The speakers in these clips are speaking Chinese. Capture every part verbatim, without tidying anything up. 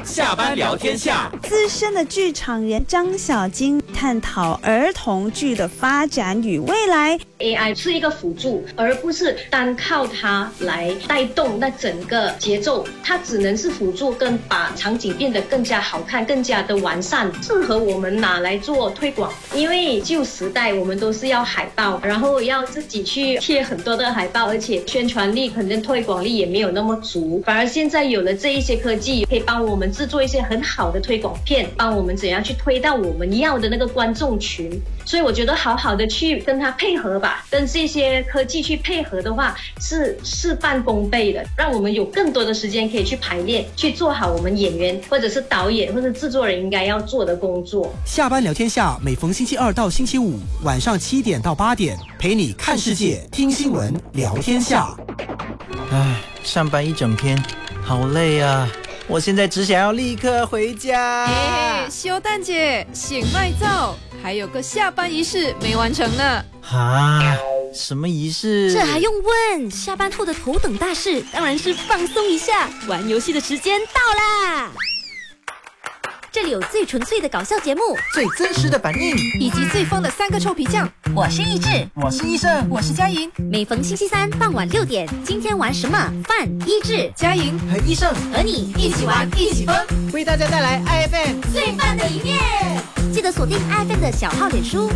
下班聊天下， 资深的剧场人张小金探讨儿童剧的发展与未来。 A I 是一个辅助，而不是单靠它来带动那整个节奏，它只能是辅助跟把场景变得更加好看，更加的完善，适合我们拿来做推广。因为旧时代我们都是要海报，然后要自己去贴很多的海报，而且宣传力可能推广力也没有那么足，反而现在有了这一些科技，可以帮我们制作一些很好的推广片，帮我们怎样去推到我们要的那个观众群。所以我觉得好好的去跟它配合吧，跟这些科技去配合的话，是事半功倍的，让我们有更多的时间可以去排练，去做好我们演员或者是导演或者制作人应该要做的工作。 下班聊天下，每逢星期二到星期五晚上七点到八点，陪你看世界、听新闻、聊天下。 唉，上班一整天，好累啊！我现在只想要立刻回家。 哎，修蛋姐，醒麦皂，还有个下班仪式没完成呢。 啊，什么仪式？ 这还用问？下班后的头等大事当然是放松一下，玩游戏的时间到啦！这里有最纯粹的搞笑节目， 最真实的反应， 以及最疯的三个臭皮匠。 我是益智， 我是医生， 我是佳莹。 每逢星期三傍晚六点，今天玩什么？范益智、 佳莹和医生和你一起玩，一起疯， 为大家带来 I F M 最棒的一面。记得锁定 I F M 的小号脸书。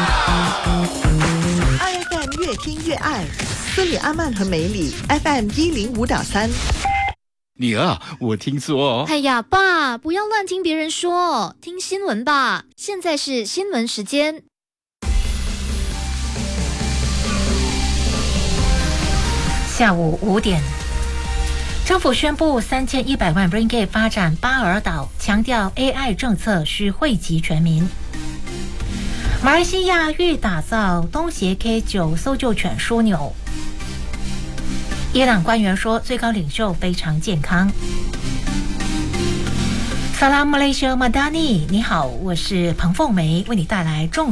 I F M 越听越爱，斯里阿曼和梅里 F M 一零五点三。 女儿，我听说…… 哎呀，爸，不要乱听别人说，听新闻吧。现在是新闻时间。 下午五点，政府宣布三千一百万 ringgit 发展巴尔岛，强调 A I 政策需惠及全民。马来西亚欲打造东协 K 九搜救犬枢纽。伊朗官员说，最高领袖非常健康。Salam Malaysia Madani， 你好，我是彭凤梅，为你带来重